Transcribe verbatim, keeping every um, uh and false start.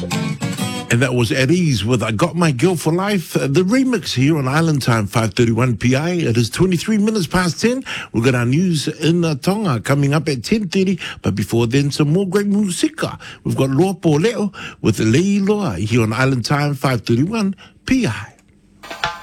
And that was At Ease with I Got My Girl for Life. Uh, the remix here on Island Time, five thirty-one P I. It is twenty-three minutes past ten. We've got our news in uh, Tonga coming up at ten thirty. But before then, some more great musika. We've got Loa Po Leo with Leiloa here on Island Time, five thirty-one P I.